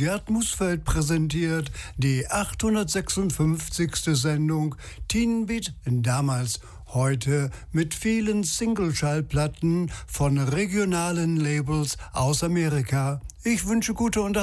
Gerd Musfeld präsentiert die 856. Sendung Teen Beat, damals, heute mit vielen Single-Schallplatten von regionalen Labels aus Amerika. Ich wünsche gute Unterhaltung.